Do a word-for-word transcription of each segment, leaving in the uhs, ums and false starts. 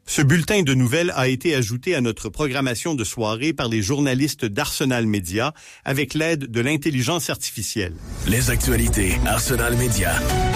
Ce bulletin de nouvelles a été ajouté à notre programmation de soirée par les journalistes d'Arsenal Média avec l'aide de l'intelligence artificielle. Les actualités Arsenal Média.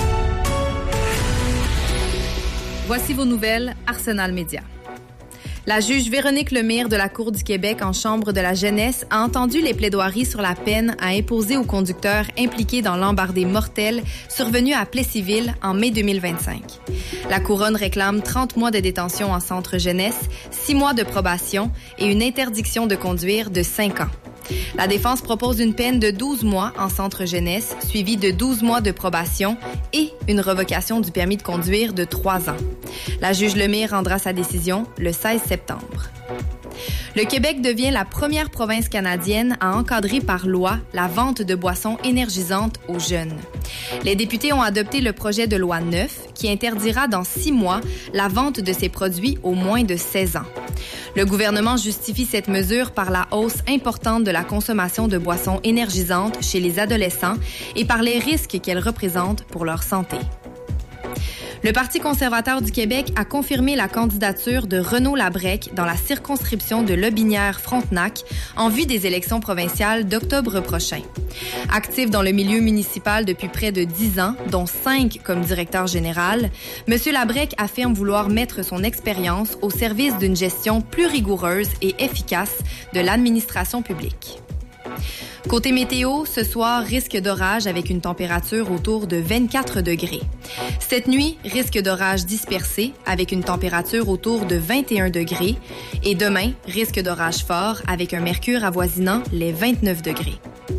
Voici vos nouvelles Arsenal Média. La juge Véronique Lemire de la Cour du Québec en Chambre de la jeunesse a entendu les plaidoiries sur la peine à imposer aux conducteurs impliqués dans l'embardée mortelle survenue à Plessisville en mai deux mille vingt-cinq. La Couronne réclame trente mois de détention en centre jeunesse, six mois de probation et une interdiction de conduire de cinq ans. La défense propose une peine de douze mois en centre jeunesse, suivie de douze mois de probation et une révocation du permis de conduire de trois ans. La juge Lemire rendra sa décision le seize septembre. Le Québec devient la première province canadienne à encadrer par loi la vente de boissons énergisantes aux jeunes. Les députés ont adopté le projet de loi neuf qui interdira dans six mois la vente de ces produits aux moins de seize ans. Le gouvernement justifie cette mesure par la hausse importante de la consommation de boissons énergisantes chez les adolescents et par les risques qu'elles représentent pour leur santé. Le Parti conservateur du Québec a confirmé la candidature de Renaud Labrec dans la circonscription de Lobinière-Frontenac en vue des élections provinciales d'octobre prochain. Actif dans le milieu municipal depuis près de dix ans, dont cinq comme directeur général, M. Labrec affirme vouloir mettre son expérience au service d'une gestion plus rigoureuse et efficace de l'administration publique. Côté météo, ce soir, risque d'orage avec une température autour de vingt-quatre degrés. Cette nuit, risque d'orage dispersé avec une température autour de vingt et un degrés. Et demain, risque d'orage fort avec un mercure avoisinant les vingt-neuf degrés.